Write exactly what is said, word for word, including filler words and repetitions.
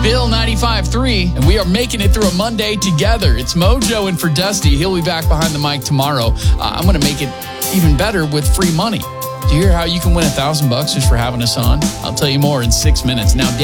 Bill ninety-five three, and we are making it through a Monday together. It's Mojo in for Dusty. He'll be back behind the mic tomorrow. Uh, I'm going to make it even better with free money. Do you hear how you can win a thousand bucks just for having us on? I'll tell you more in six minutes. Now,